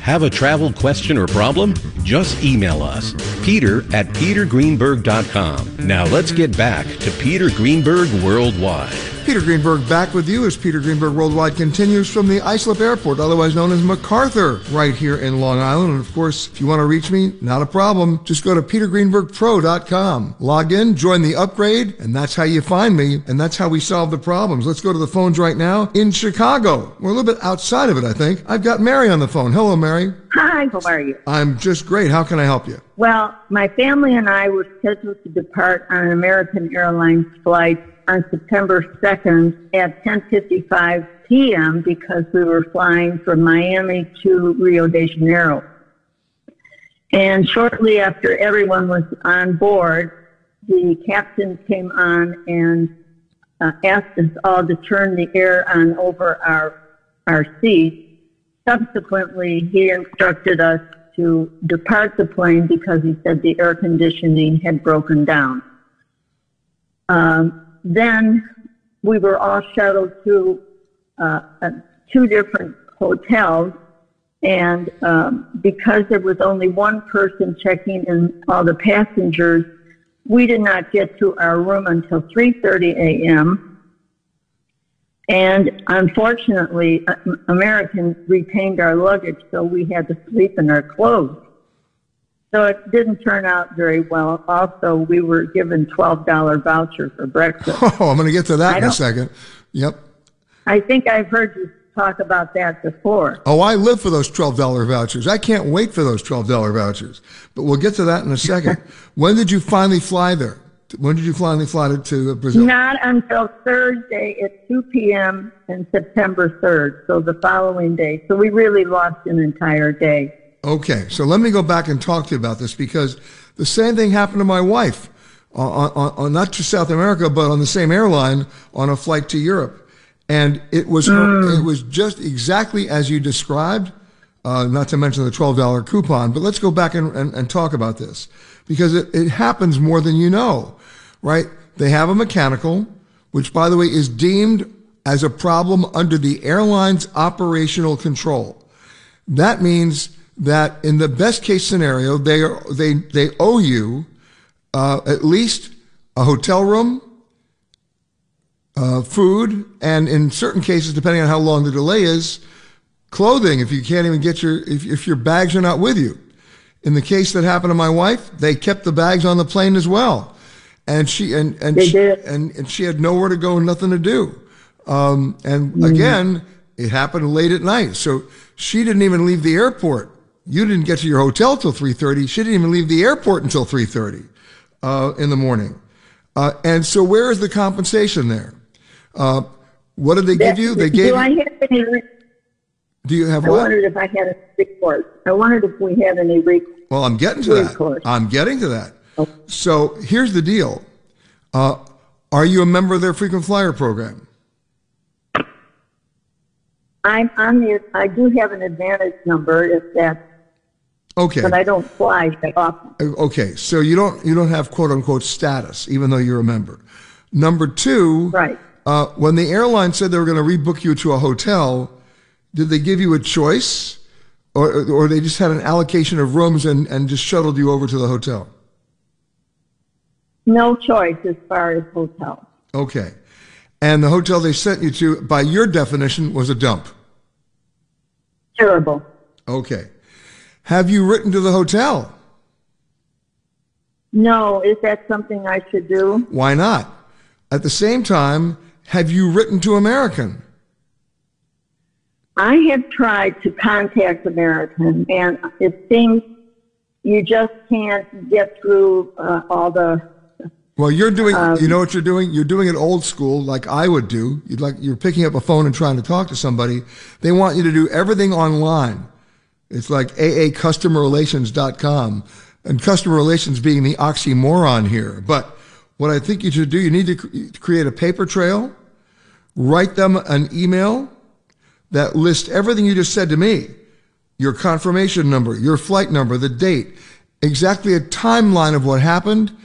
Have a travel question or problem? Just email us, peter@petergreenberg.com. Now let's get back to Peter Greenberg Worldwide. Peter Greenberg back with you as Peter Greenberg Worldwide continues from the Islip Airport, otherwise known as MacArthur, right here in Long Island. And of course, if you want to reach me, not a problem. Just go to petergreenbergpro.com. Log in, join the upgrade, and that's how you find me, and that's how we solve the problems. Let's go to the phones right now in Chicago. We're a little bit outside of it, I think. I've got Mary on the phone. Hello, Mary. Hi, how are you? I'm just great. How can I help you? Well, my family and I were scheduled to depart on an American Airlines flight on September 2nd at 10:55 p.m. because we were flying from Miami to Rio de Janeiro. And shortly after everyone was on board, the captain came on and asked us all to turn the air on over our seats. Subsequently, he instructed us to depart the plane because he said the air conditioning had broken down. Then we were all shuttled to two different hotels, and because there was only one person checking in all the passengers, we did not get to our room until 3:30 a.m., and unfortunately, American retained our luggage, so we had to sleep in our clothes. So it didn't turn out very well. Also, we were given $12 voucher for breakfast. Oh, I'm going to get to that in a second. Yep. I think I've heard you talk about that before. Oh, I live for those $12 vouchers. I can't wait for those $12 vouchers. But we'll get to that in a second. When did you finally fly there? When did you finally fly to Brazil? Not until Thursday at 2 p.m. and September 3rd, so the following day. So we really lost an entire day. Okay, so let me go back and talk to you about this, because the same thing happened to my wife on not to South America, but on the same airline on a flight to Europe. And it was it was just exactly as you described, not to mention the $12 coupon. But let's go back and talk about this, because it happens more than you know, right? They have a mechanical, which, by the way, is deemed as a problem under the airline's operational control. That means that in the best case scenario, they owe you at least a hotel room, food, and in certain cases, depending on how long the delay is, clothing. If you can't even get if your bags are not with you. In the case that happened to my wife, they kept the bags on the plane as well, and she had nowhere to go and nothing to do. Again, it happened late at night, so she didn't even leave the airport. You didn't get to your hotel till 3:30. She didn't even leave the airport until 3:30 in the morning. And so where is the compensation there? What did they give you? They gave Do I have any? Do you have I what? wondered if I had a recourse. I wondered if we had any recourse. Well, I'm getting to that. I'm getting to that. Okay. So here's the deal. Are you a member of their frequent flyer program? I'm on the. I do have an advantage number if that's. Okay. But I don't fly that often. Okay, so you don't have quote unquote status, even though you're a member. Number two, right? When the airline said they were going to rebook you to a hotel, did they give you a choice, or they just had an allocation of rooms and just shuttled you over to the hotel? No choice as far as hotels. Okay, and the hotel they sent you to, by your definition, was a dump. Terrible. Okay. Have you written to the hotel? No. Is that something I should do? Why not? At the same time, have you written to American? I have tried to contact American, and it seems you just can't get through all the... Well, you're doing, you know what you're doing? You're doing it old school, like I would do. You're picking up a phone and trying to talk to somebody. They want you to do everything online. It's like aacustomerrelations.com, and customer relations being the oxymoron here. But what I think you should do, you need to create a paper trail, write them an email that lists everything you just said to me, your confirmation number, your flight number, the date, exactly a timeline of what happened,